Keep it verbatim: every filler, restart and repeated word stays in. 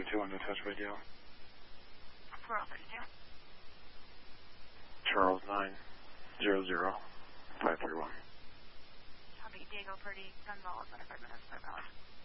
thirty-two on the test radio. Coral thirty-two. Charles nine zero zero five three one. Copy. Diego Purdy, Gonzalez, twenty-five minutes, five hours.